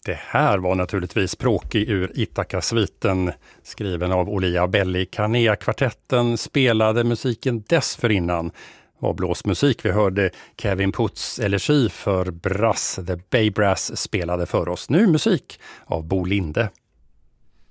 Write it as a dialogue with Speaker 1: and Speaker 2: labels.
Speaker 1: Det här var naturligtvis Språki ur Ithaka-sviten, skriven av Olia Belli. Canea-kvartetten spelade musiken dessförinnan. Var blåsmusik. Vi hörde Kevin Putz elegi för Brass. The Bay Brass spelade för oss. Nu musik av Bo Linde.